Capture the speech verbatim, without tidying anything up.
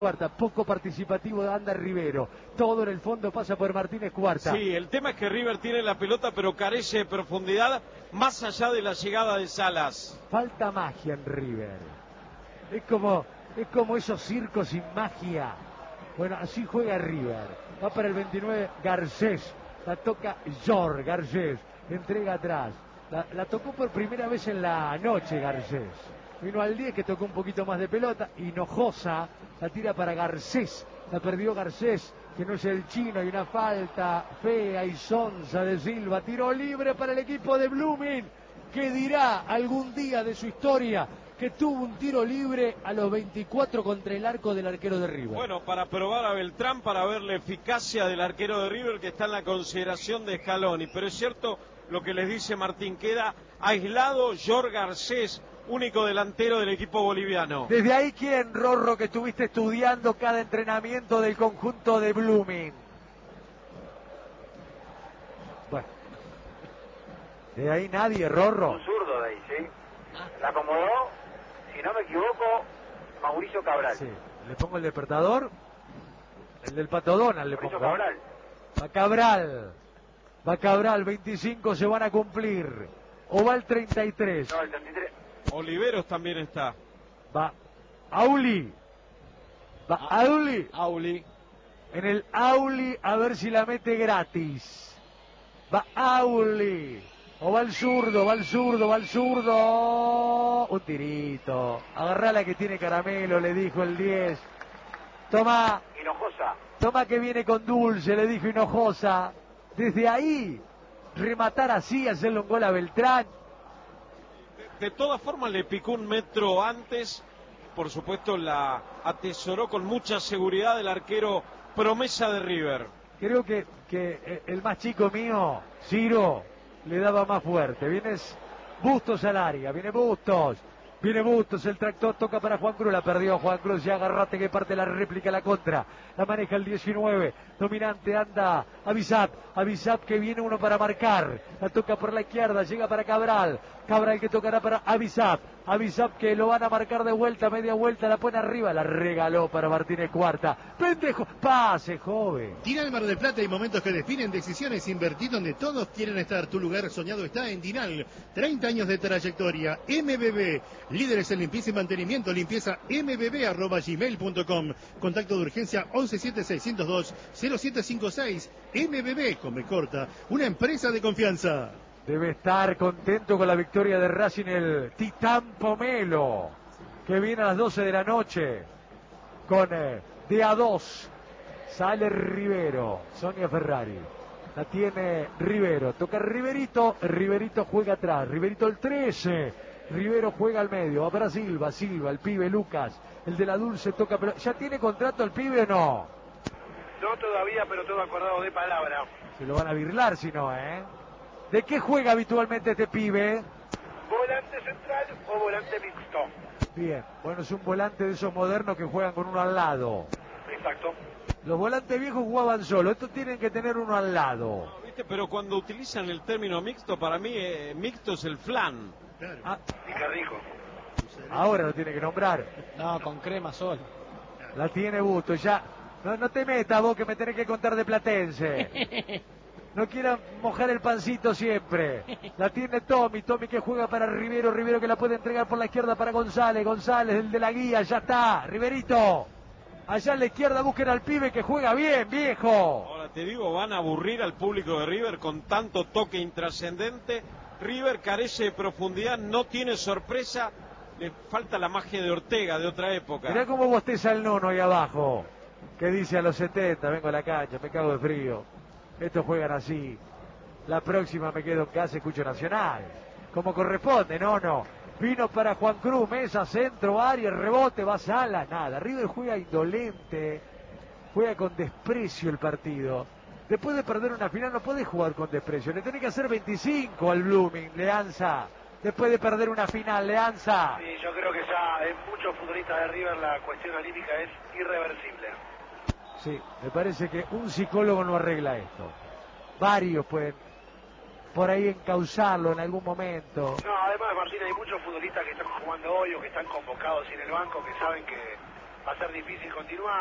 Cuarta, poco participativo anda Rivero, todo en el fondo pasa por Martínez Cuarta. Sí, el tema es que River tiene la pelota pero carece de profundidad más allá de la llegada de Salas. Falta magia en River, es como, es como esos circos sin magia. Bueno, así juega River, va para el veintinueve Garcés, la toca Jor Garcés, entrega atrás, la, la tocó por primera vez en la noche Garcés. Vino al diez que tocó un poquito más de pelota. Hinojosa la tira para Garcés. La perdió Garcés, que no es el chino. Hay una falta fea y sonsa de Silva. Tiro libre para el equipo de Blooming, que dirá algún día de su historia que tuvo un tiro libre a los veinticuatro contra el arco del arquero de River. Bueno, para probar a Beltrán, para ver la eficacia del arquero de River, que está en la consideración de Scaloni. Pero es cierto lo que les dice Martín, queda aislado Jor Garcés, único delantero del equipo boliviano. Desde ahí, ¿quién, Rorro, que estuviste estudiando cada entrenamiento del conjunto de Blooming? Bueno, de ahí nadie, Rorro. Un zurdo de ahí, ¿sí? La acomodó, si no me equivoco, Mauricio Cabral. Sí, le pongo el despertador, el del Pato Donald le Mauricio pongo. Cabral. Va Cabral, va Cabral, veinticinco se van a cumplir. O va el treinta y tres. No, el treinta y tres. Oliveros también está. Va Auli. Va Auli. Auli. En el Auli a ver si la mete gratis. Va Auli. O va el zurdo, va el zurdo, va el zurdo. Un tirito. Agarrá la que tiene caramelo, le dijo el diez. Toma. Hinojosa. Toma que viene con dulce, le dijo Hinojosa. Desde ahí, rematar así, hacerle un gol a Beltrán. De todas formas le picó un metro antes, por supuesto la atesoró con mucha seguridad el arquero promesa de River. Creo que, que el más chico mío, Ciro, le daba más fuerte. Vienes Bustos al área, viene Bustos. Viene Bustos, el tractor toca para Juan Cruz, la perdió Juan Cruz, ya agarrate que parte la réplica, la contra, la maneja el diecinueve, dominante anda Avisat, Avisat que viene uno para marcar, la toca por la izquierda, llega para Cabral, Cabral que tocará para Avisat, Avisat que lo van a marcar de vuelta, media vuelta, la pone arriba, la regaló para Martínez Cuarta, pendejo, pase joven. Dinal Mar del Plata, hay momentos que definen decisiones, invertir donde todos quieren estar, tu lugar soñado está en Dinal, treinta años de trayectoria, M B B, líderes en limpieza y mantenimiento, limpieza mbb arroba gmail punto com, contacto de urgencia once siete seiscientos dos cero siete cinco seis, M B B con B corta, una empresa de confianza. Debe estar contento con la victoria de Racing el Titán Pomelo, que viene a las doce de la noche con eh, de a dos. Sale Rivero, Sonia Ferrari. La tiene Rivero, toca Riverito, Riverito juega atrás, Riverito el trece, Rivero juega al medio, va para Silva, Silva, el pibe Lucas, el de la Dulce toca, pero ¿ya tiene contrato el pibe o no? No todavía, pero todo acordado de palabra. Se lo van a birlar si no, ¿eh? ¿De qué juega habitualmente este pibe? ¿Volante central o volante mixto? Bien, bueno, es un volante de esos modernos que juegan con uno al lado. Exacto. Los volantes viejos jugaban solo, estos tienen que tener uno al lado. No, ¿viste? Pero cuando utilizan el término mixto, para mí eh, mixto es el flan. Claro. Ah, Y qué rico. ahora lo tiene que nombrar. No, con crema sol. La tiene Busto, ya. No, no te metas vos que me tenés que contar de Platense. No quieran mojar el pancito siempre. La tiene Tommy, Tommy que juega para Rivero, Rivero que la puede entregar por la izquierda para González, González el de la guía, ya está, Riverito. Allá a la izquierda busquen al pibe que juega bien, viejo. Ahora te digo, van a aburrir al público de River con tanto toque intrascendente. River carece de profundidad, no tiene sorpresa, le falta la magia de Ortega de otra época. Mirá cómo bosteza el nono ahí abajo, que dice a los setenta, vengo a la cancha, me cago de frío. Estos juegan así. La próxima me quedo en casa, escucho Nacional. Como corresponde, no, no. Vino para Juan Cruz, mesa, centro, área, rebote, va Sala, nada. River juega indolente, juega con desprecio el partido. Después de perder una final no podés jugar con desprecio. Le tenés que hacer veinticinco al Blooming, Leanza. Después de perder una final, Leanza. Sí, yo creo que ya en muchos futbolistas de River la cuestión anímica es irreversible. Sí, me parece que un psicólogo no arregla esto. Varios pueden por ahí encauzarlo en algún momento. No, además, Martín, hay muchos futbolistas que están jugando hoy o que están convocados en el banco que saben que va a ser difícil continuar.